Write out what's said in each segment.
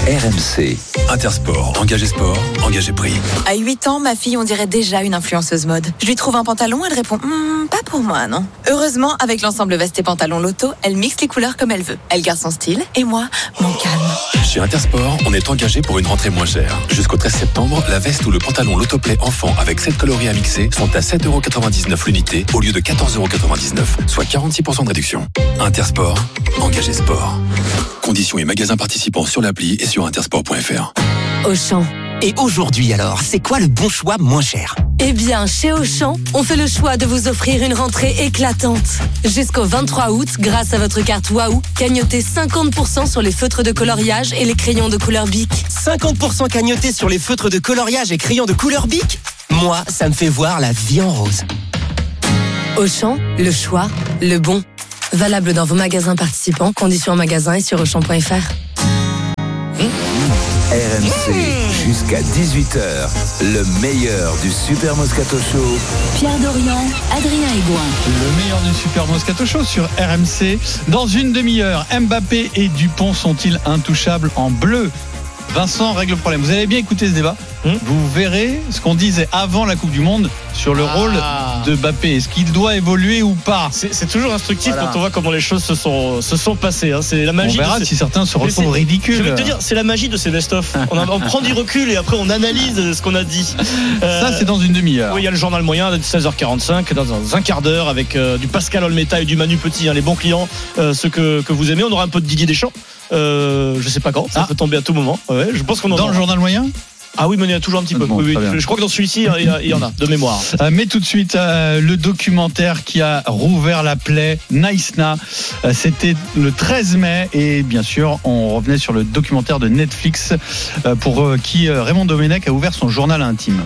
RMC. Intersport, engagé sport, engagé prix. À 8 ans, ma fille, on dirait déjà une influenceuse mode. Je lui trouve un pantalon, elle répond pas pour moi, non. Heureusement, avec l'ensemble veste et pantalon Loto, elle mixe les couleurs comme elle veut. Elle garde son style et moi, mon calme. Chez Intersport, on est engagé pour une rentrée moins chère. Jusqu'au 13 septembre, la veste ou le pantalon Lotoplay enfant avec 7 coloris à mixer sont à 7,99€ l'unité au lieu de 14,99€, soit 46% de réduction. Intersport, engagé sport. Conditions et magasins participants sur l'appli et sur intersport.fr. Auchan. Et aujourd'hui alors, c'est quoi le bon choix moins cher ? Eh bien, chez Auchan, on fait le choix de vous offrir une rentrée éclatante. Jusqu'au 23 août, grâce à votre carte Waouh, cagnotez 50% sur les feutres de coloriage et les crayons de couleur Bic. 50% cagnoté sur les feutres de coloriage et crayons de couleur Bic ? Moi, ça me fait voir la vie en rose. Auchan, le choix, le bon. Valable dans vos magasins participants, conditions en magasin et sur Auchan.fr. RMC, jusqu'à 18h, le meilleur du Super Moscato Show. Pierre Dorian, Adrien Aigouin. Le meilleur du Super Moscato Show sur RMC. Dans une demi-heure, Mbappé et Dupont sont-ils intouchables en bleu ? Vincent règle le problème. Vous avez bien écouté ce débat. Vous verrez ce qu'on disait avant la Coupe du Monde sur le rôle de Mbappé. Est-ce qu'il doit évoluer ou pas ? C'est toujours instructif quand on voit comment les choses se sont passées. C'est la magie. On verra si certains se retrouvent ridicules. Je vais te dire, c'est la magie de ces best-of. On prend du recul et après on analyse ce qu'on a dit. Ça, c'est dans une demi-heure. Oui, il y a le journal moyen de 16h45 dans un quart d'heure avec du Pascal Olmeta et du Manu Petit, les bons clients, ceux que vous aimez. On aura un peu de Didier Deschamps. Je sais pas quand, ça peut tomber à tout moment. Ouais, je pense qu'on en dans le journal moyen. Ah oui, mais il y en a toujours un petit peu. Bon, oui, je crois que dans celui-ci, il y en a, de mémoire. Mais tout de suite, le documentaire qui a rouvert la plaie, Naïsna. C'était le 13 mai. Et bien sûr, on revenait sur le documentaire de Netflix pour qui Raymond Domenech a ouvert son journal intime.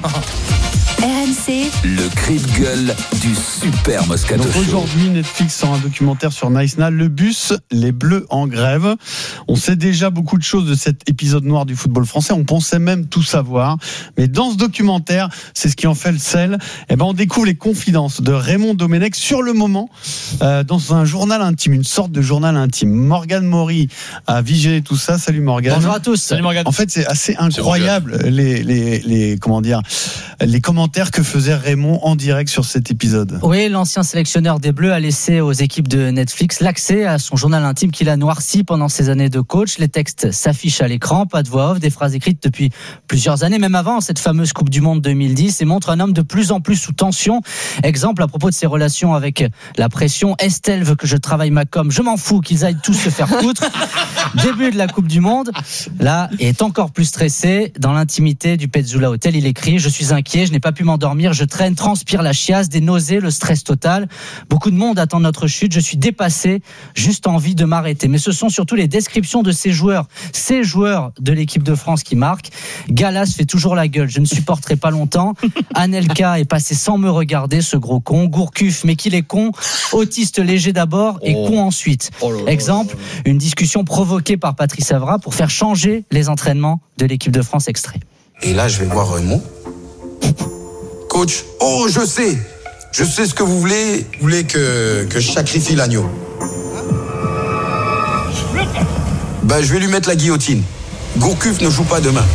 RMC, Le cri de gueule du Super Moscato Donc Show. aujourd'hui, Netflix sort un documentaire sur Naïsna, le bus, les Bleus en grève. On sait déjà beaucoup de choses de cet épisode noir du football français. On pensait même tout savoir. Mais dans ce documentaire, c'est ce qui en fait le sel. On découvre les confidences de Raymond Domenech sur le moment, dans un journal intime, une sorte de journal intime. Morgane Maury a visionné tout ça. Salut Morgane. Bonjour à tous. Salut Morgane. En fait, c'est assez incroyable les commentaires que faisait Raymond en direct sur cet épisode. Oui, l'ancien sélectionneur des Bleus a laissé aux équipes de Netflix l'accès à son journal intime qu'il a noirci pendant ses années de coach. Les textes s'affichent à l'écran, pas de voix off, des phrases écrites depuis plusieurs années, même avant cette fameuse Coupe du Monde 2010, et montre un homme de plus en plus sous tension. Exemple à propos de ses relations avec la pression. Estelle veut que je travaille ma com, je m'en fous, qu'ils aillent tous se faire foutre. Début de la Coupe du Monde, là, il est encore plus stressé. Dans l'intimité du Petzula Hotel, il écrit: je suis inquiet, je n'ai pas pu m'endormir, je traîne, transpire la chiasse, des nausées, le stress total. Beaucoup de monde attend notre chute, je suis dépassé, juste envie de m'arrêter. Mais ce sont surtout les descriptions de ces joueurs de l'équipe de France qui marquent. Gallas fait toujours la gueule, je ne supporterai pas longtemps. Anelka est passé sans me regarder, ce gros con. Gourcuff, mais qu'il est con. Autiste léger d'abord et con ensuite. Exemple, une discussion provoquée par Patrice Evra pour faire changer les entraînements de l'équipe de France. Extrait. Et là, je vais voir Raymond. Coach, je sais ce que vous voulez. Vous voulez que je sacrifie l'agneau. Je vais lui mettre la guillotine. Gourcuff ne joue pas demain.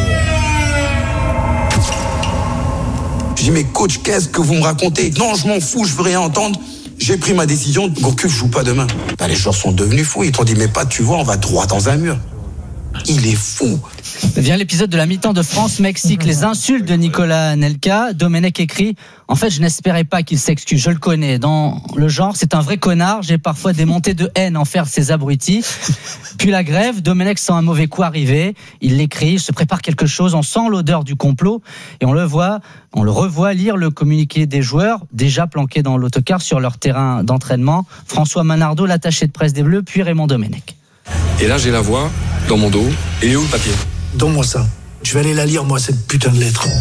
Je dis, mais coach, qu'est-ce que vous me racontez ? Non, je m'en fous, je veux rien entendre. J'ai pris ma décision, Gourcuff joue pas demain. Les joueurs sont devenus fous, ils t'ont dit, mais pas, tu vois, on va droit dans un mur. Il est fou. Vient l'épisode de la mi-temps de France-Mexique, les insultes de Nicolas Anelka. Domenech écrit: en fait, je n'espérais pas qu'il s'excuse, je le connais. Dans le genre, c'est un vrai connard, j'ai parfois des montées de haine envers ces abrutis. Puis la grève, Domenech sent un mauvais coup arriver. Il l'écrit, il se prépare quelque chose, on sent l'odeur du complot et on le revoit lire le communiqué des joueurs, déjà planqués dans l'autocar sur leur terrain d'entraînement. François Manardo, l'attaché de presse des Bleus, puis Raymond Domenech. Et là, j'ai la voix dans mon dos. Et où le papier ? Donne-moi ça. Je vais aller la lire, moi, cette putain de lettre.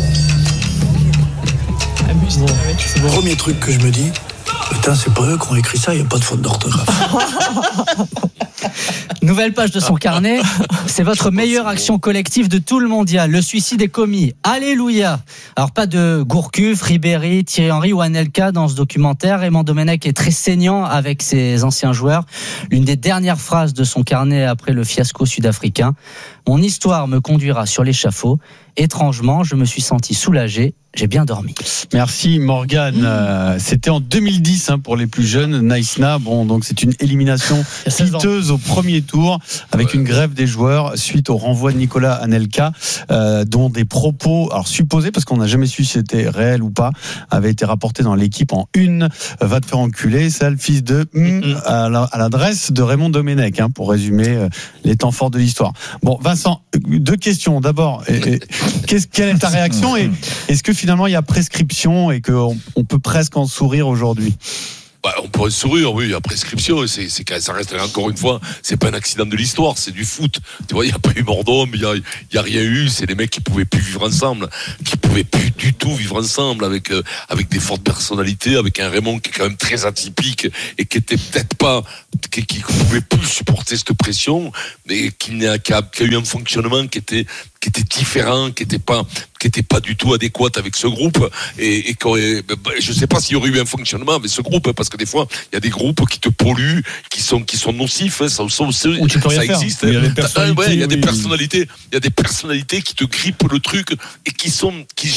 Premier truc que je me dis, putain, c'est pas eux qui ont écrit ça, il n'y a pas de faute d'orthographe. Nouvelle page de son carnet. C'est votre meilleure action collective de tout le mondial. Le suicide est commis. Alléluia. Alors, pas de Gourcuff, Ribéry, Thierry Henry ou Anelka dans ce documentaire. Raymond Domenech est très saignant avec ses anciens joueurs. L'une des dernières phrases de son carnet après le fiasco sud-africain. Mon histoire me conduira sur l'échafaud. Étrangement, je me suis senti soulagé. J'ai bien dormi. Merci Morgane. C'était en 2010 pour les plus jeunes. Naïsna, donc c'est une élimination piteuse au premier tour avec une grève des joueurs suite au renvoi de Nicolas Anelka, dont des propos, alors supposés, parce qu'on n'a jamais su si c'était réel ou pas, avaient été rapportés dans l'équipe en une. Va te faire enculer, ça le fils de à l'adresse de Raymond Domenech, pour résumer les temps forts de l'histoire. Bon, Vincent, deux questions. D'abord, quelle est ta réaction et est-ce que finalement il y a prescription et qu'on peut presque en sourire aujourd'hui? On pourrait sourire, oui, il y a prescription, ça reste encore une fois, c'est pas un accident de l'histoire, c'est du foot. Tu vois, il n'y a pas eu mort d'homme, il y a rien eu, c'est des mecs qui pouvaient plus vivre ensemble, qui pouvaient plus du tout vivre ensemble avec des fortes personnalités, avec un Raymond qui est quand même très atypique et qui était peut-être pas, qui pouvait plus supporter cette pression, mais qui a eu un fonctionnement qui était différent, qui était pas du tout adéquat avec ce groupe et je sais pas s'il y aurait eu un fonctionnement avec ce groupe, parce que des fois il y a des groupes qui te polluent, qui sont nocifs, ça existe. Il y a des personnalités qui te grippent le truc et qui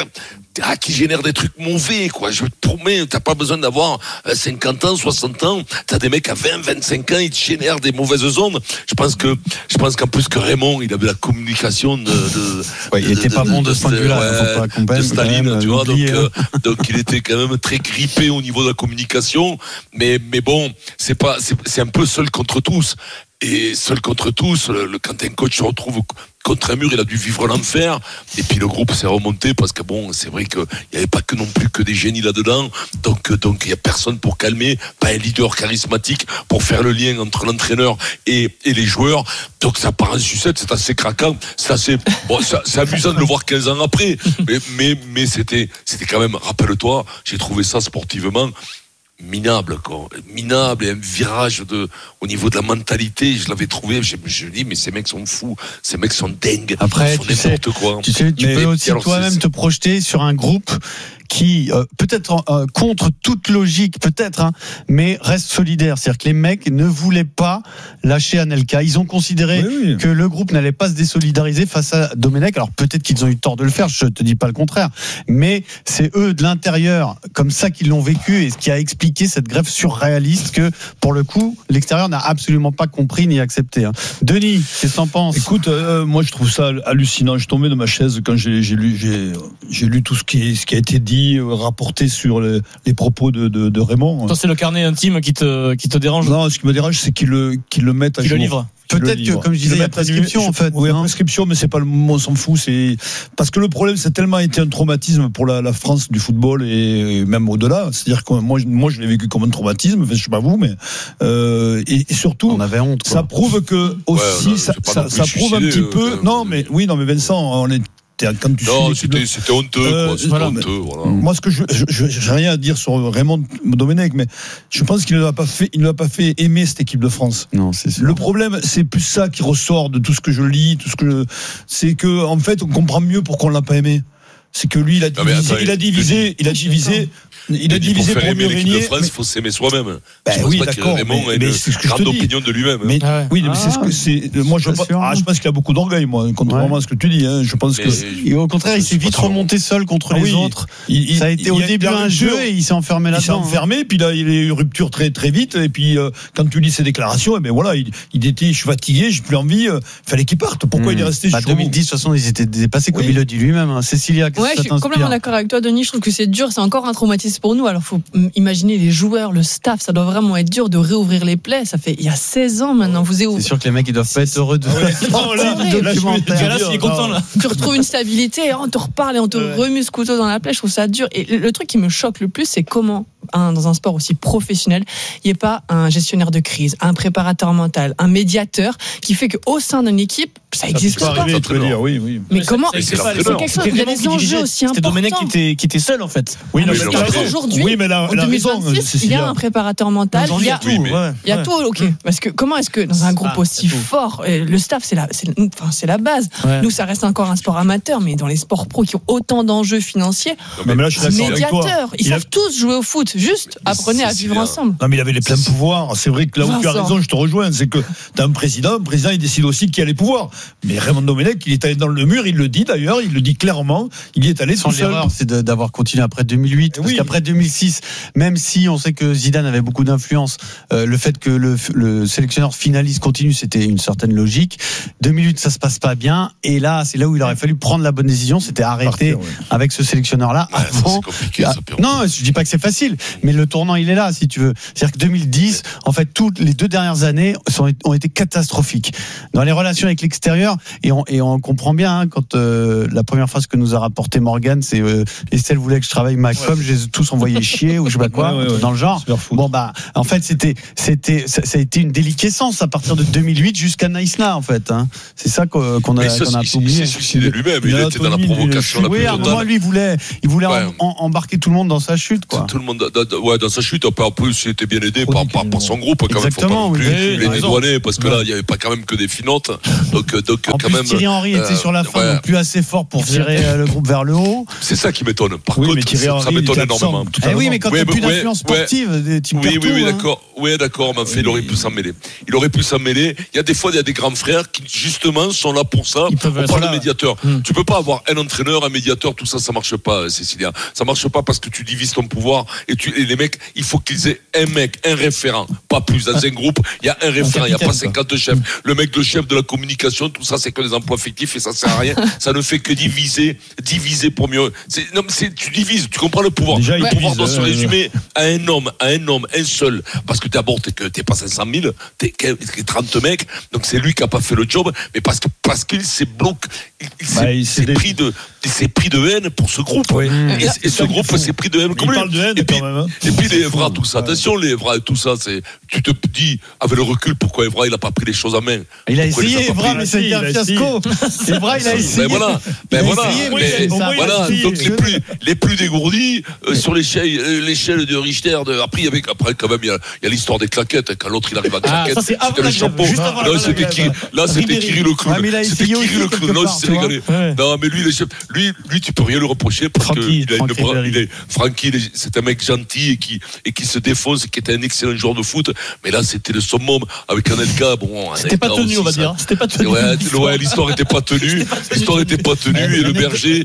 génèrent des trucs mauvais, quoi. Je te promets, t'as pas besoin d'avoir 50 ans, 60 ans, t'as des mecs à 20, 25 ans, ils te génèrent des mauvaises ondes. Je pense qu'en plus que Raymond, il avait la communication il était pas bon de ce point de vue-là, de Staline, tu vois, donc il était quand même très grippé au niveau de la communication, mais bon, c'est un peu seul contre tous. Et seul contre tous, quand un coach se retrouve contre un mur, il a dû vivre l'enfer. Et puis le groupe s'est remonté parce que c'est vrai qu'il n'y avait pas que non plus que des génies là-dedans. Donc il n'y a personne pour calmer, pas un leader charismatique pour faire le lien entre l'entraîneur et les joueurs. Donc ça part en sucette, c'est assez craquant, c'est amusant de le voir 15 ans après. Mais c'était quand même, rappelle-toi, j'ai trouvé ça sportivement minable, et un virage au niveau de la mentalité. Je l'avais trouvé, je dis mais ces mecs sont fous, ces mecs sont dingues. Après, tu peux aussi toi-même te projeter sur un groupe qui peut-être contre toute logique, mais reste solidaire. C'est-à-dire que les mecs ne voulaient pas lâcher Anelka. Ils ont considéré que le groupe n'allait pas se désolidariser face à Domenech. Alors peut-être qu'ils ont eu tort de le faire, je te dis pas le contraire, mais c'est eux de l'intérieur comme ça qu'ils l'ont vécu, et ce qui a expliqué cette grève surréaliste que pour le coup l'extérieur n'a absolument pas compris ni accepté. Denis, qu'est-ce que t'en penses? Écoute, moi je trouve ça hallucinant. Je tombais de ma chaise quand j'ai lu tout ce qui a été dit, rapporté sur les propos de Raymond. Toi, c'est le carnet intime qui te dérange? Non, ce qui me dérange, c'est qu'il le mette à jour. Le livre. Peut-être que, comme je disais, il y a prescription, en fait. Oui, il y a prescription, mais c'est pas le mot, on s'en fout. Parce que le problème, c'est tellement été un traumatisme pour la France du football et même au-delà. C'est-à-dire que moi, je l'ai vécu comme un traumatisme. Enfin, je sais pas vous, mais et surtout, on avait honte, quoi. Ça prouve que aussi, ça prouve un petit peu. Non, mais Vincent, on est. C'était honteux, voilà. Moi, j'ai rien à dire sur Raymond Domenech, mais je pense qu'il ne l'a pas fait aimer cette équipe de France. Non, c'est sûr. Le problème, c'est plus ça qui ressort de tout ce que je lis, c'est que en fait, on comprend mieux pourquoi on l'a pas aimé. C'est que lui, il a divisé pour mieux régner. Il faut s'aimer soi-même. Oui, d'accord. Mais c'est ce que grande opinion de lui-même. Mais c'est ce que c'est. Moi, je pense qu'il a beaucoup d'orgueil, moi, contrairement à ce que tu dis. Je pense que. Au contraire, il s'est vite remonté seul contre les autres. Ça a été au début un jeu et il s'est enfermé là-dedans. Il s'est enfermé, puis là, il a eu une rupture très très vite. Et puis, quand tu lis ses déclarations, il était, je suis fatigué, j'ai plus envie. Fallait qu'il parte. Pourquoi il est resté? 2010, de toute façon, ils étaient dépassés, comme il le dit lui-même. Cécilia. Ouais, je suis complètement d'accord avec toi, Denis. Je trouve que c'est dur, c'est encore un traumatisme pour nous. Alors, faut imaginer les joueurs, le staff, ça doit vraiment être dur de réouvrir les plaies. Ça fait il y a 16 ans maintenant. C'est sûr que les mecs, ils doivent pas être heureux de documentaire. Il est content là. Tu retrouves une stabilité, on te reparle et on te remue ce couteau dans la plaie. Je trouve ça dur. Et le truc qui me choque le plus, c'est comment dans un sport aussi professionnel, il n'y ait pas un gestionnaire de crise, un préparateur mental, un médiateur qui fait qu'au sein d'une équipe, ça n'existe pas. Arriver, tu veux dire, oui. Mais comment c'est quelque chose, il y a des enjeux aussi importants. C'était Domenech qui était seul en fait. Oui, mais aujourd'hui, en 2026, il y a un préparateur mental, il y a tout. Ok, parce que comment est-ce que dans un groupe aussi fort, le staff c'est la base. Nous, ça reste encore un sport amateur, mais dans les sports pro qui ont autant d'enjeux financiers, mais là, je suis d'accord avec toi. médiateurs, ils savent tous jouer au foot. Juste apprenez à vivre ensemble. Non, mais il avait les pleins pouvoirs. C'est vrai que là où tu as raison, je te rejoins, c'est que tu as un président il décide aussi qui a les pouvoirs. Mais Raymond Domenech, il est allé dans le mur, il le dit d'ailleurs, il le dit clairement, il y est allé tout seul. L'erreur, c'est d'avoir continué après 2008, parce qu'après 2006, même si on sait que Zidane avait beaucoup d'influence, le fait que le sélectionneur finaliste continue, c'était une certaine logique. 2008, ça se passe pas bien, et là, c'est là où il aurait fallu prendre la bonne décision, c'était arrêter avec ce sélectionneur-là avant. C'est compliqué, ça, non, je dis pas que c'est facile, mais le tournant, il est là, si tu veux. C'est-à-dire que 2010, en fait, toutes les 2 dernières années ont été catastrophiques dans les relations avec l'extérieur, et on comprend bien hein, quand la première phrase que nous a rapporté Morgan, c'est Estelle voulait que je travaille ma com, je les ai tous envoyés chier ou je sais pas quoi, dans le genre. Bon bah, en fait, ça a été une déliquescence à partir de 2008 jusqu'à Naïsna, en fait. Hein. C'est ça qu'on a oublié. Il s'est suicidé lui-même. Il était dans la provocation la plus totale. Oui, à un moment, lui, il voulait embarquer tout le monde dans sa chute, quoi. Tout le monde, dans sa chute. En plus, il était bien aidé par son groupe, quand même. Exactement. Faut pas non plus les dédouaner, parce que là, il n'y avait pas quand même que des finantes. Donc en quand plus, même. Thierry Henry était sur la fin, donc plus assez fort pour tirer le groupe vers le haut. C'est ça qui m'étonne. Par contre, ça m'étonne énormément. Oui, mais quand tu n'as plus d'influence sportive, tu perds tout. Oui, d'accord, mais en fait, il aurait pu s'en mêler. Il y a des fois, il y a des grands frères qui, justement, sont là pour ça. On parle de médiateur. Tu peux pas avoir un entraîneur, un médiateur, tout ça, ça marche pas, Cécilia. Ça marche pas parce que tu divises ton pouvoir et les mecs, il faut qu'ils aient un référent, pas plus. Dans un groupe, il y a un référent, il n'y a pas 50 chefs. Le mec, le chef de la communication, tout ça, c'est que des emplois fictifs et ça sert à rien. Ça ne fait que diviser pour mieux. Tu divises, tu comprends le pouvoir. Déjà, le pouvoir doit se résumer à un homme, un seul. Parce que d'abord, t'es pas 500 000, t'es 30 mecs, donc c'est lui qui a pas fait le job, mais parce qu'il s'est bloqué, il s'est pris de haine pour ce groupe. Oui. Et ce groupe s'est pris de haine comme lui. Parle de haine quand même. Hein. Et puis les Evra, tout ça. Attention, les Evra et tout ça, tu te dis, avec le recul, pourquoi Evra, il a pas pris les choses en main. Il a essayé, Evra, mais c'était un fiasco. Evra, il a essayé. Voilà. Donc les plus dégourdis, sur l'échelle de Richter, après, quand même, il y a l'histoire des claquettes, quand l'autre, il arrive à claquette. C'était le chapeau. Là, c'était Kirill le clown. C'était Kirill le clown. Non, c'est régalé. Non, mais lui, tu peux rien lui reprocher parce que Francky, c'est un mec gentil et qui se défonce, qui était un excellent joueur de foot. Mais là, c'était le summum avec Anelka. Bon, c'était pas tenu, on va dire. C'était pas tenu. Ouais, l'histoire était pas tenue. Et le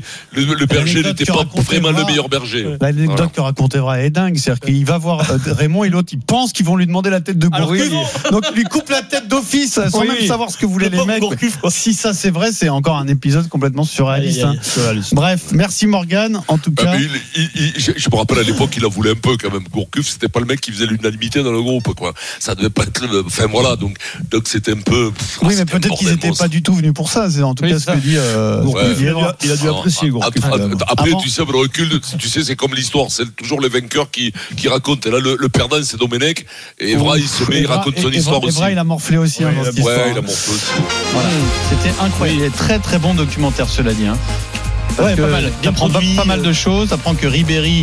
berger n'était pas vraiment le meilleur berger. L'anecdote que raconte Evra est dingue. C'est-à-dire qu'il va voir Raymond et l'autre, ils pensent qu'ils vont lui demander la tête de Gourcuff. Donc, il lui coupe la tête d'office sans même savoir ce que voulaient les mecs. Si ça, c'est vrai, c'est encore un épisode complètement surréaliste. Bref, merci Morgan, en tout cas. Je me rappelle à l'époque, il en voulait un peu quand même. Gourcuff, c'était pas le mec qui faisait l'unanimité dans le groupe, quoi. Ça devait pas être. Enfin voilà, donc c'était un peu. Oui, mais peut-être qu'ils n'étaient pas du tout venus pour ça. C'est en tout cas ce que dit Gourcuff. Il a dû apprécier Gourcuff. Après, tu sais, le recul, tu sais, c'est comme l'histoire. C'est toujours les vainqueurs qui racontent. Et là, le perdant, c'est Domenech. Et Evra, il raconte son histoire aussi. Evra, il a morflé aussi dans cette histoire. Ouais, il a morflé aussi. Voilà. C'était incroyable. Il est très très bon documentaire, cela dit. Parce que t'apprends pas mal de choses. T'apprends que Ribéry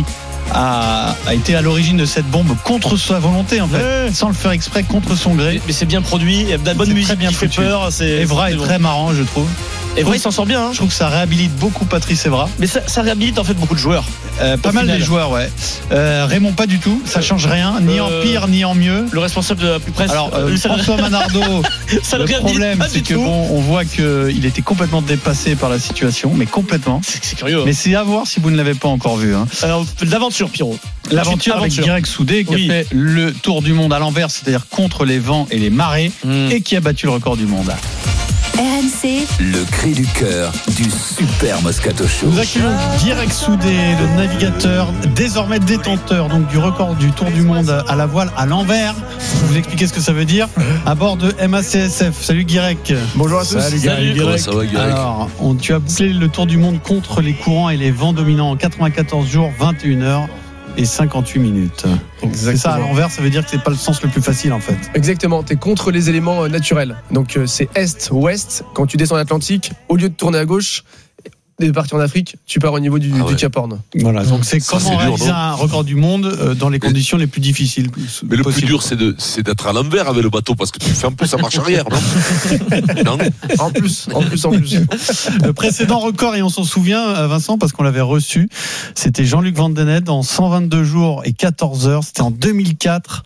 a été à l'origine de cette bombe contre sa volonté, en fait, sans le faire exprès, contre son gré. Mais c'est bien produit, il y a de la bonne musique qui fait peur. Evra est très marrant, je trouve. Evra, il s'en sort bien. Je trouve que ça réhabilite beaucoup Patrice Evra. Mais ça réhabilite en fait beaucoup de joueurs. Pas mal des joueurs, ouais. Raymond, pas du tout. Ça change rien, ni en pire, ni en mieux. Le responsable de la plus presse. Alors, François Manardo, le problème, c'est que on voit qu'il était complètement dépassé par la situation, mais complètement. C'est curieux. Mais c'est à voir si vous ne l'avez pas encore vu. Alors, l'aventure, Pierrot. L'aventure avec Guirec Soudé qui a fait le tour du monde à l'envers, c'est-à-dire contre les vents et les marées, et qui a battu le record du monde. RMC, le cri du cœur du Super Moscato Show. Nous accueillons Guirec Soudé, le navigateur désormais détenteur donc du record du tour du monde à la voile à l'envers. Vous expliquez ce que ça veut dire à bord de MACSF. Salut Guirec. Bonjour à tous. Salut Guirec. Ça va, Guirec. Alors, tu as bouclé le tour du monde contre les courants et les vents dominants en 94 jours, 21 heures. et 58 minutes. C'est ça à l'envers, ça veut dire que c'est pas le sens le plus facile en fait. Exactement, t'es contre les éléments naturels. Donc c'est est-ouest. Quand tu descends l'Atlantique, au lieu de tourner à gauche de partir en Afrique, tu pars au niveau du Cap Horn. Voilà, donc c'est comment réaliser un record du monde dans les conditions les plus difficiles. Mais le plus dur, c'est d'être à l'envers avec le bateau, parce que tu fais un peu sa marche arrière, non? En plus. Le précédent record, et on s'en souvient, Vincent, parce qu'on l'avait reçu, c'était Jean-Luc Van Den Ende en 122 jours et 14 heures. C'était en 2004.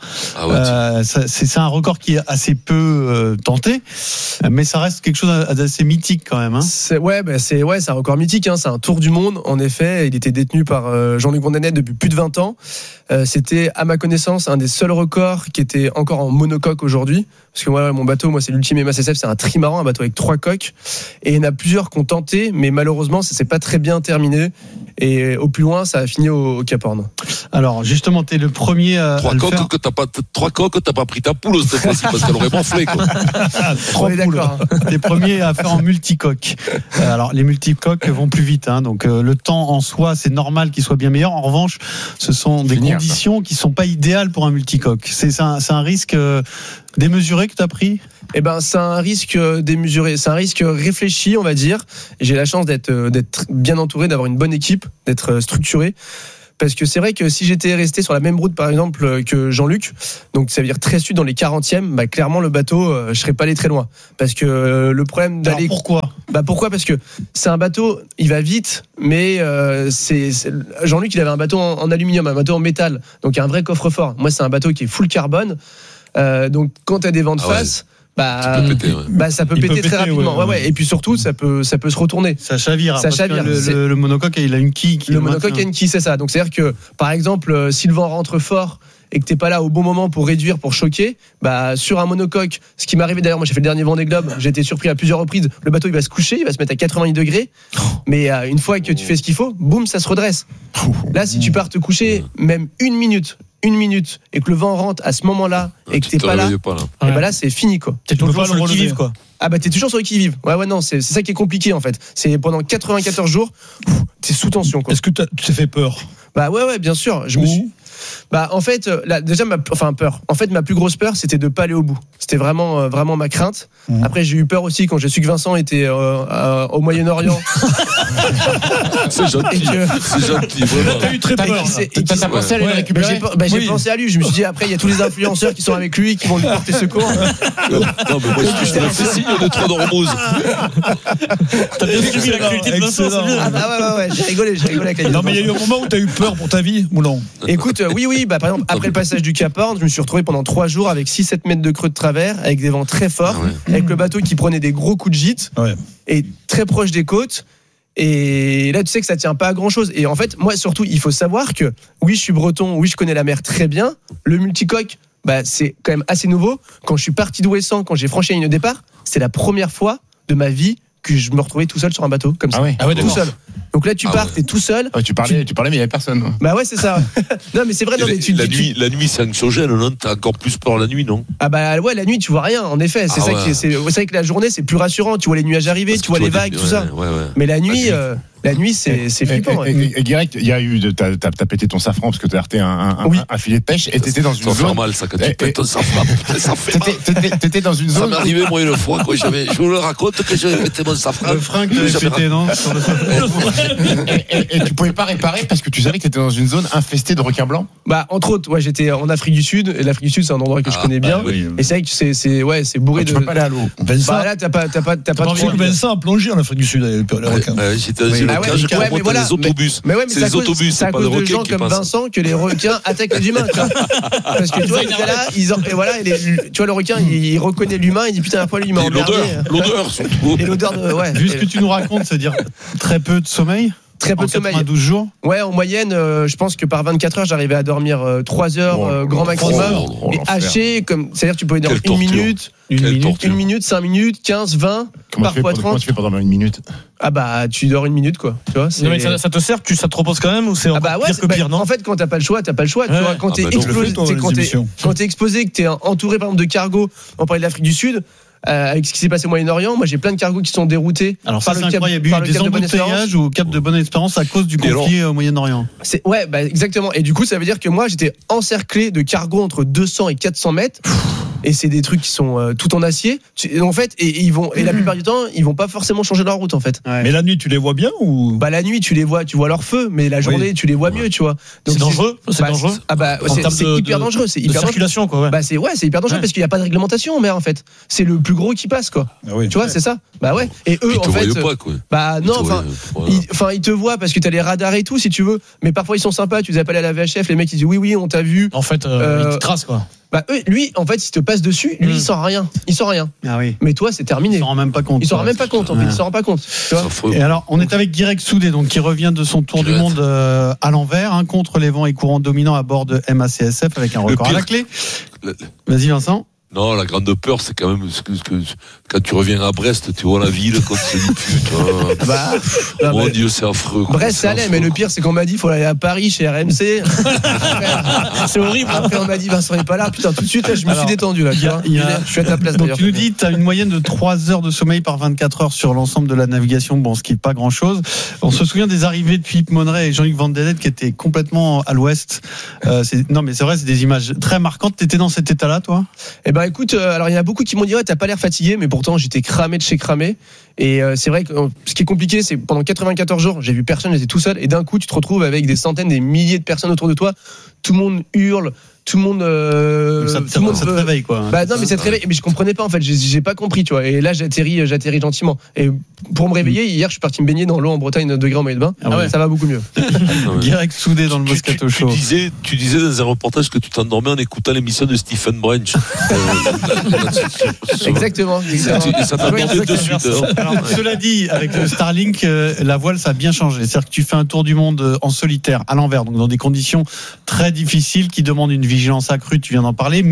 C'est un record qui est assez peu tenté, mais ça reste quelque chose d'assez mythique quand même. Hein. C'est un record mythique, hein, c'est un tour du monde. En effet, il était détenu par Jean-Luc Van Den Ende depuis plus de 20 ans. C'était, à ma connaissance, un des seuls records qui était encore en monocoque aujourd'hui. Parce que mon bateau, c'est l'Ultime MASSF, c'est un trimaran, un bateau avec 3 coques. Et il y en a plusieurs qui ont tenté, mais malheureusement, ça s'est pas très bien terminé. Et au plus loin, ça a fini au Cap Horn. Alors, justement, t'es le premier à Trois coques, t'as pas pris ta poule cette fois-ci, parce qu'elle aurait morflé, quoi. 3 poules. T'es premier à faire en multicoque. Alors, les multicoques vont plus vite, hein, donc le temps en soi, c'est normal qu'il soit bien meilleur. En revanche, ce sont des conditions qui sont pas idéales pour un multicoque. C'est un risque démesuré que tu as pris? C'est un risque démesuré, c'est un risque réfléchi, on va dire. J'ai la chance d'être bien entouré, d'avoir une bonne équipe, d'être structuré. Parce que c'est vrai que si j'étais resté sur la même route, par exemple, que Jean-Luc, donc ça veut dire très sud dans les 40e, clairement le bateau, je serais pas allé très loin. Parce que le problème d'aller. Alors pourquoi ? Pourquoi ? Parce que c'est un bateau, il va vite, mais Jean-Luc, il avait un bateau en aluminium, un bateau en métal, donc il y a un vrai coffre-fort. Moi, c'est un bateau qui est full carbone, donc quand tu as des vents de face. Ça peut péter très rapidement. Ouais. Et puis surtout, ça peut se retourner. Ça chavire. Le monocoque, il a une quille. Le monocoque a une quille, c'est ça. Donc c'est-à-dire que, par exemple, si le vent rentre fort et que t'es pas là au bon moment pour réduire, pour choquer, sur un monocoque, ce qui m'est arrivé d'ailleurs, moi j'ai fait le dernier Vendée Globe, j'ai été surpris à plusieurs reprises. Le bateau il va se coucher, il va se mettre à 90 degrés, mais une fois que tu fais ce qu'il faut, boum, ça se redresse. Là, si tu pars te coucher, même une minute, et que le vent rentre à ce moment-là et que t'es pas là, et là c'est fini quoi. T'es toujours sur le qui-vive quoi. T'es toujours sur le qui-vive. Ouais, non, c'est ça qui est compliqué en fait. C'est pendant 94 jours, t'es sous tension quoi. Est-ce que tu t'es fait peur? Ouais, bien sûr. Je me suis. En fait, peur. En fait, ma plus grosse peur, c'était de pas aller au bout. C'était vraiment ma crainte. Après, j'ai eu peur aussi quand j'ai su que Vincent était au Moyen-Orient. C'est gentil. Vraiment. T'as eu très peur. T'as pensé à aller le récupérer? J'ai pensé à lui. Je me suis dit, après, il y a tous les influenceurs qui sont avec lui, qui vont lui porter secours. Non, mais moi, je t'ai fait signe de trop d'Ormuz. T'as bien suivi l'actualité de Vincent, c'est bien. Ouais, j'ai rigolé avec la. Non, mais il y a eu un moment où t'as eu peur pour ta vie ou non? Écoute, oui, par exemple, après le passage du Cap Horn, je me suis retrouvé pendant 3 jours avec 6-7 mètres de creux de travers, avec des vents très forts, avec le bateau qui prenait des gros coups de gîte, et très proche des côtes. Et là, tu sais que ça tient pas à grand chose. Et en fait, moi, surtout, il faut savoir que, oui, je suis breton, oui, je connais la mer très bien. Le multicoque, c'est quand même assez nouveau. Quand je suis parti d'Ouessant, quand j'ai franchi la ligne de départ, c'est la première fois de ma vie que je me retrouvais tout seul sur un bateau, comme ça. Tout seul. Donc là, tu pars, t'es tout seul. Tu parlais, mais il y avait personne. Ouais, c'est ça. Non, mais c'est vrai. La nuit, c'est anxiogène, non? T'as encore plus peur la nuit, non? Ouais, la nuit, tu vois rien. En effet, c'est c'est vrai que la journée, c'est plus rassurant. Tu vois les nuages arriver, tu vois les vagues, tout ça. Mais la nuit. La nuit, c'est flippant. Et direct, il y a eu, t'as pété ton safran parce que t'as heurté un filet de pêche et t'étais dans une zone. Ça fait mal, ça, quand tu pètes ton safran. Ça fait mal. T'étais dans une zone. Ça m'est arrivé, moi, une fois, quoi. Je vous le raconte que j'avais pété mon safran. Le frein que j'avais pété, non? Et tu pouvais pas réparer parce que tu savais que t'étais dans une zone infestée de requins blancs? Entre autres, j'étais en Afrique du Sud. Et l'Afrique du Sud, c'est un endroit que je connais bien. Et c'est vrai que c'est bourré de. Tu peux pas aller à l'eau. Là, t'as pas trop. Vincent a plongé en Afrique du Sud avec les requins. J'étais les autobus. C'est les autobus, c'est à cause de gens comme Vincent que les requins attaquent les humains. Parce que tu vois, tu vois, le requin, il reconnaît l'humain, il dit putain, pourquoi lui il m'a emmerdé. L'odeur surtout. Et l'odeur de. Vu ce que tu nous racontes, c'est-à-dire très peu de sommeil. Très peu de sommeil. 12 jours. Ouais, en moyenne, je pense que par 24 heures, j'arrivais à dormir 3 heures grand maximum. Et haché, c'est-à-dire tu pouvais dormir 1 minute, 1 minute, 5 minutes, 15, 20, parfois 30. Comment tu fais pour dormir 1 minute? Tu dors 1 minute, quoi. Tu vois, non, mais ça te sert, ça te repose quand même ou c'est pire que pire, non? En fait, quand t'as pas le choix, Tu vois, quand t'es exposé, que t'es entouré, par exemple, de cargo, on parlait de l'Afrique du Sud. avec ce qui s'est passé au Moyen-Orient, moi j'ai plein de cargos qui sont déroutés. Alors ça, c'est incroyable. Il y a eu des embouteillages au Cap de Bonne-Espérance à cause du conflit au Moyen-Orient. Exactement. Et du coup, ça veut dire que moi, j'étais encerclé de cargos entre 200 et 400 mètres. Et c'est des trucs qui sont tout en acier. En fait, et la plupart du temps, ils vont pas forcément changer leur route, en fait. Ouais. Mais la nuit, tu les vois bien ou? La nuit, tu vois leur feu, mais la journée, tu les vois mieux, tu vois. Donc, c'est dangereux. C'est dangereux. C'est hyper dangereux. C'est hyper circulation, quoi. C'est hyper dangereux parce qu'il y a pas de réglementation en mer, en fait. C'est le plus gros qui passe, quoi. Tu vois, c'est ça. Et eux, en fait. Ils te voient parce que t'as les radars et tout, si tu veux. Mais parfois, ils sont sympas. Tu les appelles à la VHF, les mecs, ils disent oui, on t'a vu. En fait, ils te tracent, quoi. Lui, en fait, s'il te passe dessus, lui, il sent rien. Ah oui. Mais toi, c'est terminé. Il s'en rend même pas compte. Il s'en rend même pas compte, en fait. Il s'en rend pas compte. Tu vois. Et alors, on est avec Guirec Soudé, donc, qui revient de son tour du monde à l'envers, contre les vents et courants dominants à bord de MACSF avec un record à la clé. Vas-y, Vincent. Non, la grande peur, c'est quand même quand tu reviens à Brest, tu vois la ville, quand tu te dis mon Dieu, c'est affreux. Brest, ça allait, mais le pire, c'est qu'on m'a dit, il faut aller à Paris chez RMC. C'est horrible. Après, on m'a dit, Vincent n'est pas là. Putain, tout de suite, je me suis détendu, là. Je suis à ta place, d'ailleurs. Donc, tu nous dis, tu as une moyenne de 3 heures de sommeil par 24 heures sur l'ensemble de la navigation. Bon, ce qui n'est pas grand chose. On se souvient des arrivées de Philippe Monneret et Jean-Luc Van Denet qui étaient complètement à l'ouest. Non, mais c'est vrai, c'est des images très marquantes. Tu étais dans cet état-là, toi? Eh ben, écoute, alors il y en a beaucoup qui m'ont dit t'as pas l'air fatigué, mais pourtant j'étais cramé de chez cramé. Et c'est vrai que ce qui est compliqué, c'est pendant 94 jours, j'ai vu personne, j'étais tout seul, et d'un coup tu te retrouves avec des centaines, des milliers de personnes autour de toi, tout le monde hurle. Tout le monde, ça te réveille, quoi. Non, mais ça te réveille. Mais je comprenais pas, en fait. J'ai pas compris, tu vois. Et là, j'atterris gentiment. Et pour me réveiller, hier, je suis parti me baigner dans l'eau en Bretagne, 9 degrés en maillot de bain. Ça va beaucoup mieux. Guirec Soudé dans le Moscato Show. Tu disais dans un reportage que tu t'endormais en écoutant l'émission de Stephen Branch. Exactement. Et ça t'a dormi de suite. Alors, cela dit, avec le Starlink, la voile, ça a bien changé. C'est-à-dire que tu fais un tour du monde en solitaire, à l'envers, donc dans des conditions très difficiles qui demandent une vigilance accrue, tu viens d'en parler,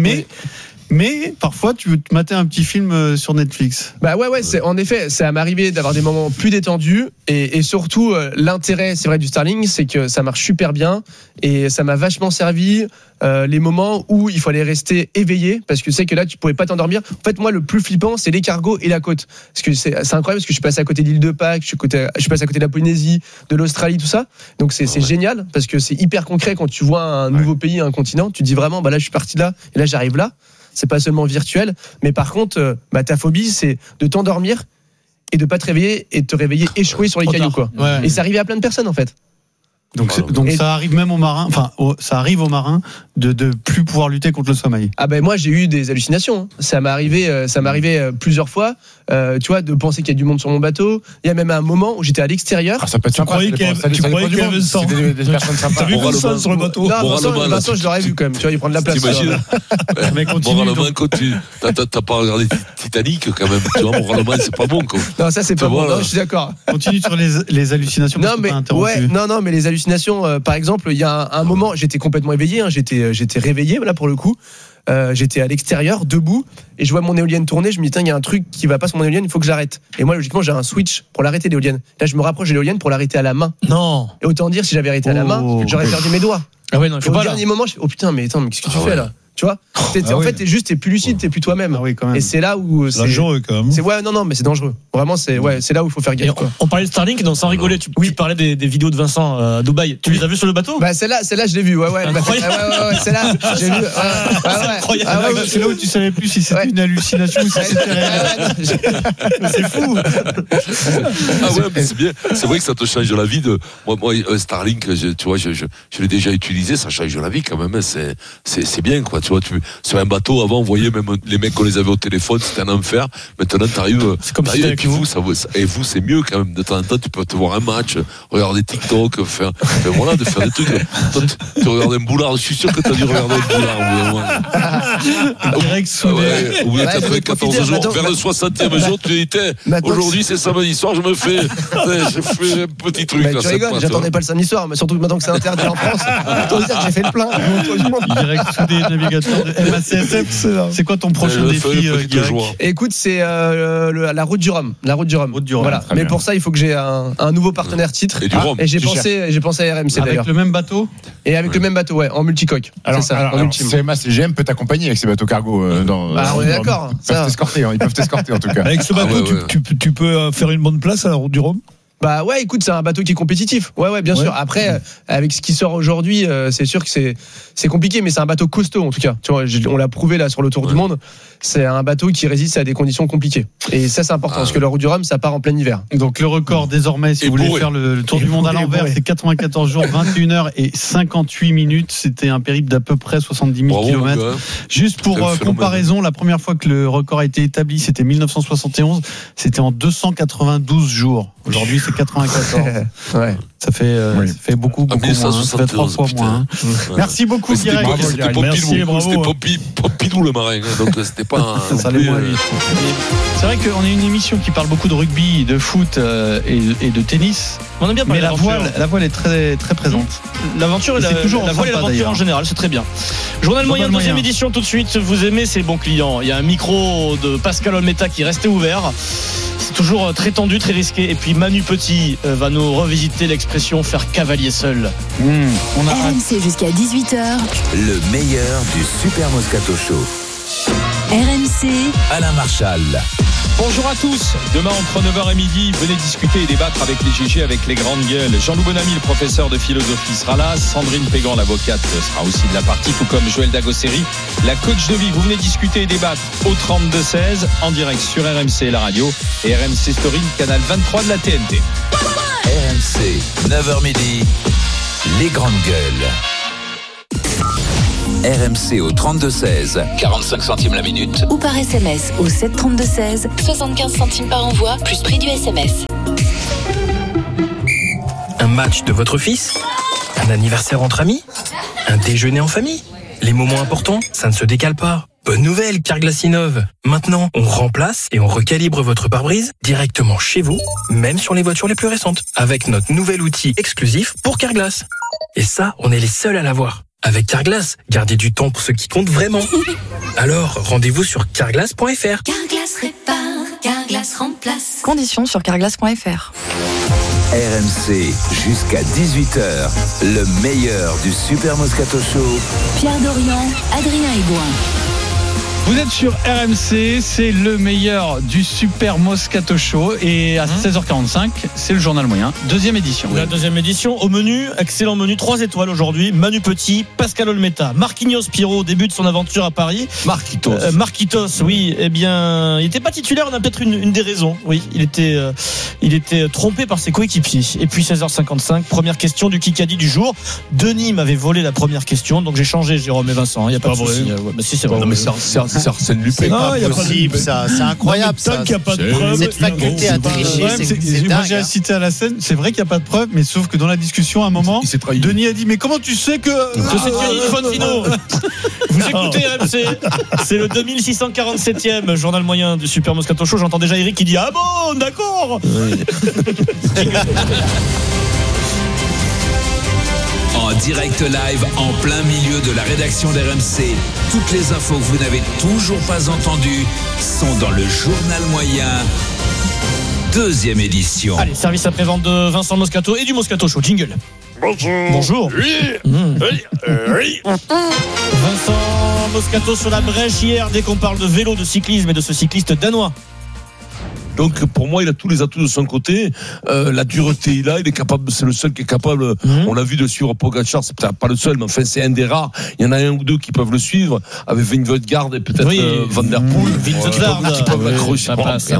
mais parfois tu veux te mater un petit film sur Netflix. En effet, ça m'est arrivé d'avoir des moments plus détendus et surtout l'intérêt, c'est vrai, du Starlink, c'est que ça marche super bien et ça m'a vachement servi les moments où il fallait rester éveillé parce que c'est que là tu pouvais pas t'endormir. En fait, moi le plus flippant, c'est les cargos et la côte parce que c'est incroyable parce que je suis passé à côté de l'île de Pâques, je suis passé à côté de la Polynésie, de l'Australie, tout ça. Donc c'est génial parce que c'est hyper concret quand tu vois un nouveau pays, un continent, tu te dis vraiment là je suis parti là et là j'arrive là. C'est pas seulement virtuel, mais par contre, ta phobie, c'est de t'endormir et de pas te réveiller et de te réveiller échoué sur les cailloux, quoi. Et ça arrivait à plein de personnes, en fait. Donc ça arrive même aux marins, ça arrive aux marins de plus pouvoir lutter contre le sommeil. Moi j'ai eu des hallucinations. Ça m'est arrivé plusieurs fois. Tu vois, de penser qu'il y a du monde sur mon bateau. Il y a même un moment où j'étais à l'extérieur. Ça peut être sympa. Tu croyais qu'il y avait des personnes sympas. T'as vu Vincent sur le bateau? Non, Vincent, je l'aurais vu quand même. Tu vois, il prend de la place. T'imagines? Moralement, quand t'as pas regardé Titanic quand même. Tu vois, moralement, c'est pas bon, quoi. Non, ça c'est pas bon. Je suis d'accord. Continue sur les hallucinations. Non, mais les hallucinations. Par exemple, il y a un moment, j'étais complètement éveillé. J'étais réveillé là pour le coup. J'étais à l'extérieur, debout, et je vois mon éolienne tourner. Je me dis, il y a un truc qui va pas sur mon éolienne, il faut que j'arrête. Et moi, logiquement, j'ai un switch pour l'arrêter, l'éolienne. Là, je me rapproche de l'éolienne pour l'arrêter à la main. Non. Et autant dire, si j'avais arrêté à la main, j'aurais perdu mes doigts. Ah ouais, non, il faut pas. Au dernier moment, je fais, oh putain, mais attends, mais qu'est-ce que tu fais là? Tu vois, en fait, t'es plus lucide, t'es plus toi-même. Et c'est là où c'est dangereux quand même. Mais c'est dangereux. Vraiment, c'est là où il faut faire gaffe. On parlait de Starlink, donc sans rigoler, tu parlais des vidéos de Vincent à Dubaï. Tu les as vues sur le bateau? Celle-là, je l'ai vue. Celle-là, j'ai vu. C'est là où tu savais plus si c'était une hallucination ou si c'était réel. C'est fou. Mais c'est bien. C'est vrai que ça te change la vie. Moi, Starlink, tu vois, je l'ai déjà utilisé. Ça change la vie quand même. C'est bien, quoi. Tu vois, sur un bateau, avant, on voyait même les mecs qu'on les avait au téléphone, c'était un enfer. Maintenant, t'arrives. C'est comme si et puis vous, c'est mieux quand même. De temps en temps, tu peux te voir un match, regarder TikTok, faire des trucs. Toi, tu regardes un boulard, je suis sûr que t'as dû regarder un boulard. Guirec Soudé. Au bout de 94 jours, vers le 60e jour, tu disais, aujourd'hui, c'est samedi soir, je fais un petit truc. Tu rigoles, j'attendais pas le samedi soir, mais surtout maintenant que c'est interdit en France. Autant dire que j'ai fait le plein. Guirec Soudé, navigateur fondateur de MACSF. C'est quoi ton prochain défi, Guirec ? Écoute, c'est la route du Rhum. La route du Rhum. Voilà. Mais pour ça, il faut que j'ai un nouveau partenaire titre. Et j'ai pensé à RMC d'ailleurs. Avec le même bateau ? Et avec le même bateau, ouais, en multicoque. Alors, CMA CGM peut t'accompagner avec ces bateaux cargo. On est d'accord. Ils peuvent t'escorter en tout cas. Avec ce bateau, tu peux faire une bonne place à la route du Rhum ? Bah ouais, écoute, c'est un bateau qui est compétitif. Ouais, bien sûr. Après, avec ce qui sort aujourd'hui, c'est sûr que c'est compliqué, mais c'est un bateau costaud en tout cas. Tu vois, on l'a prouvé là sur le Tour du Monde. C'est un bateau qui résiste à des conditions compliquées. Et ça, c'est important parce que la route du Rhum, ça part en plein hiver. Donc le record désormais, si vous voulez faire le Tour du Monde à l'envers, c'est 94 jours, 21 heures et 58 minutes. C'était un périple d'à peu près 70 000 km. Juste pour comparaison, la première fois que le record a été établi, c'était 1971. C'était en 292 jours. Aujourd'hui, c'est 94. Ouais. Ça fait beaucoup moins. Ça fait 3 fois moins. Merci beaucoup, Guirec. C'était Pompidou le marin. Donc c'était pas. Ça allait moins vite. C'est vrai qu'on est une émission qui parle beaucoup de rugby, de foot et de tennis. On aime bien parler la voile est très très présente. L'aventure et la voile et l'aventure en général, c'est très bien. Journal moyen, deuxième édition tout de suite. Vous aimez ces bons clients. Il y a un micro de Pascal Olmeta qui restait ouvert. C'est toujours très tendu, très risqué. Et puis Manu Petit va nous revisiter l'expression faire cavalier seul. On a RMC jusqu'à 18h. Le meilleur du Super Moscato Show. RMC Alain Marchal. Bonjour à tous. Demain entre 9h et midi, venez discuter et débattre avec les GG, avec les grandes gueules. Jean-Loup Bonamy, le professeur de philosophie, sera là. Sandrine Pégan, l'avocate, sera aussi de la partie, tout comme Joël Dagosseri, la coach de vie. Vous venez discuter et débattre au 32-16 en direct sur RMC et la radio et RMC Story, canal 23 de la TNT. RMC, 9h midi, les grandes gueules. RMC au 32-16, 45 centimes la minute. Ou par SMS au 732-16, 75 centimes par envoi, plus prix du SMS. Un match de votre fils ? Un anniversaire entre amis ? Un déjeuner en famille ? Les moments importants, ça ne se décale pas. Bonne nouvelle, Carglass innove. Maintenant, on remplace et on recalibre votre pare-brise directement chez vous, même sur les voitures les plus récentes, avec notre nouvel outil exclusif pour Carglass. Et ça, on est les seuls à l'avoir. Avec Carglass, gardez du temps pour ce qui compte vraiment. Alors, rendez-vous sur carglass.fr. Carglass répare, Carglass remplace. Conditions sur carglass.fr. RMC jusqu'à 18h, le meilleur du Super Moscato Show. Pierre Dorian, Adrien Aigouin. Vous êtes sur RMC, c'est le meilleur du Super Moscato Show et à 16h45, c'est le journal moyen, deuxième édition. La deuxième édition, au menu, excellent menu, 3 étoiles aujourd'hui, Manu Petit, Pascal Olmeta, Marquinhos Pirot, début de son aventure à Paris. Marquitos, oui, eh bien, il n'était pas titulaire, on a peut-être une des raisons, oui, il était trompé par ses coéquipiers. Et puis 16h55, première question du Kikadi du jour. Denis m'avait volé la première question, donc j'ai changé Jérôme et Vincent, il n'y a pas de souci. Si, c'est vrai. Non, mais c'est Arsène Lupin. Non, il n'y a pas de ça. C'est incroyable. Tant qu'il n'y a pas de preuve. Cette faculté à tricher, c'est moi dingue. j'ai assisté à la scène, c'est vrai qu'il n'y a pas de preuve, mais sauf que dans la discussion, à un moment, Denis a dit mais comment tu sais que c'est Thierry Infantino. Vous écoutez RMC, c'est le 2647e journal moyen du Super Moscato Show. J'entends déjà Eric qui dit ah bon, d'accord. En direct live, en plein milieu de la rédaction d'RMC, toutes les infos que vous n'avez toujours pas entendues sont dans le journal moyen, deuxième édition. Allez, service après-vente de Vincent Moscato et du Moscato Show. Jingle. Bonjour. Oui. Vincent Moscato sur la brèche hier, dès qu'on parle de vélo, de cyclisme et de ce cycliste danois. Donc pour moi, il a tous les atouts de son côté. La dureté, il est capable. C'est le seul qui est capable. On l'a vu de suivre Pogacar. C'est peut-être pas le seul, mais enfin c'est un des rares. Il y en a un ou deux qui peuvent le suivre avec Vingegaard et peut-être Van der Poel. Qui peuvent l'accrocher.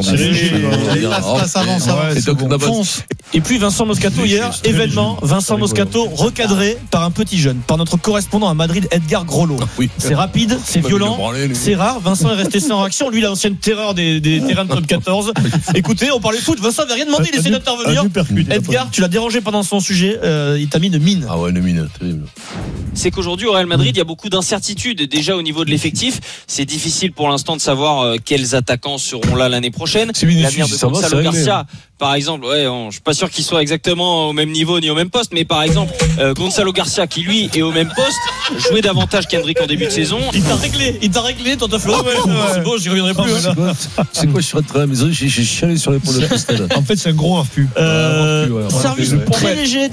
Et puis Vincent Moscato hier, événement. Vincent Moscato recadré par un petit jeune, par notre correspondant à Madrid, Edgar Grollo. C'est rapide, c'est violent, c'est rare. Vincent est resté sans réaction. Lui, l'ancienne terreur des terrains de top 14. Écoutez, on parlait foot, Vincent n'avait rien demandé, il essaie d'intervenir. Edgar, tu l'as dérangé pendant son sujet, il t'a mis une mine. Ah ouais, une mine, terrible. C'est qu'aujourd'hui au Real Madrid, il y a beaucoup d'incertitudes. Déjà au niveau de l'effectif, c'est difficile pour l'instant de savoir quels attaquants seront là l'année prochaine. L'avenir de Gonzalo Garcia par exemple, je suis pas sûr qu'il soit exactement au même niveau ni au même poste, mais par exemple, Gonzalo Garcia, qui lui est au même poste, jouait davantage qu'Hendrick en début de saison. Il t'a réglé, Tante Flo. C'est bon, j'y reviendrai pas. C'est quoi, je suis rentré à la maison, j'ai chialé sur l'épaule de Christelle. En fait, c'est un gros affût. Service très léger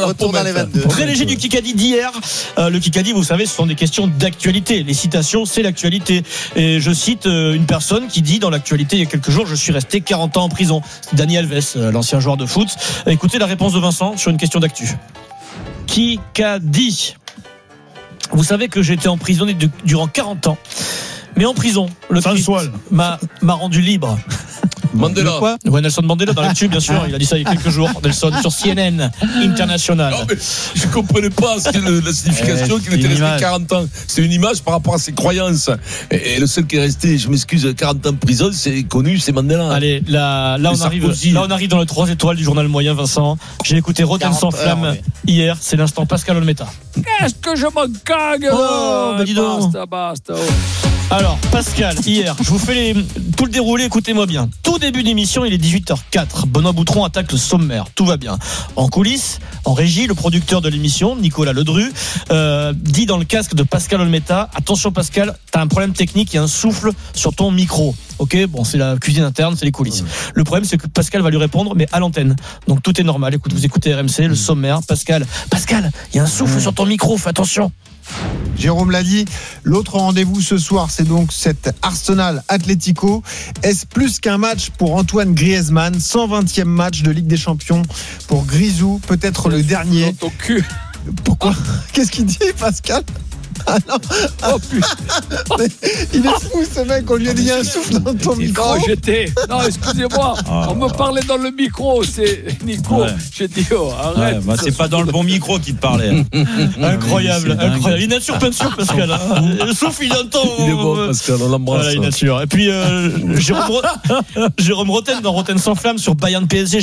du Kikadi d'hier. Le Kikadi, vous savez, ce sont des questions d'actualité. Les citations, c'est l'actualité. Et je cite une personne qui dit dans l'actualité il y a quelques jours, je suis resté 40 ans en prison. C'est Dani Alves, l'ancien joueur de foot. Écoutez la réponse de Vincent sur une question d'actu. Kikadi. Vous savez que j'ai été emprisonné durant 40 ans. Mais en prison, le Christ m'a rendu libre. Mandela. Quoi ? Ouais, Nelson Mandela dans l'actu, bien sûr. Il a dit ça il y a quelques jours. Nelson sur CNN International. Non, mais je comprenais pas la signification qu'il était resté 40 ans. C'est une image par rapport à ses croyances. Et le seul qui est resté, je m'excuse, 40 ans de prison, c'est connu, c'est Mandela. Allez, là on arrive dans les 3 étoiles du journal moyen, Vincent. J'ai écouté Rotten sans flamme hier. C'est l'instant Pascal Olmeta. Qu'est-ce que je me cague? Dis donc. Basta. Alors, Pascal, hier, je vous fais tout le déroulé, écoutez-moi bien. Tout début d'émission, il est 18h04. Benoît Boutron attaque le sommaire. Tout va bien. En coulisses, en régie, le producteur de l'émission, Nicolas Ledru, dit dans le casque de Pascal Olmeta, attention Pascal, t'as un problème technique, il y a un souffle sur ton micro. Ok, bon, c'est la cuisine interne, c'est les coulisses. Le problème, c'est que Pascal va lui répondre, mais à l'antenne. Donc tout est normal. Écoute, vous écoutez RMC, le sommaire. Pascal, il y a un souffle sur ton micro, fais attention. Jérôme l'a dit, l'autre rendez-vous ce soir, c'est donc cet Arsenal Atlético. Est-ce plus qu'un match pour Antoine Griezmann, 120e match de Ligue des Champions pour Grisou, peut-être le dernier. Pourquoi ? Qu'est-ce qu'il dit, Pascal ? Ah non. Oh putain. Il est fou ce mec, on lui a dit un souffle dans ton micro. Non, excusez-moi, on me parlait dans le micro, c'est Nico. J'ai dit arrête. C'est pas dans le bon micro qu'il te parlait. Incroyable. Il assure plein de sûr, Pascal. Le souffle, il entend. Il est bon, Pascal, on l'embrasse. Voilà, il assure. Et puis Jérôme Rotten dans Rotten sans flamme sur Bayern PSG.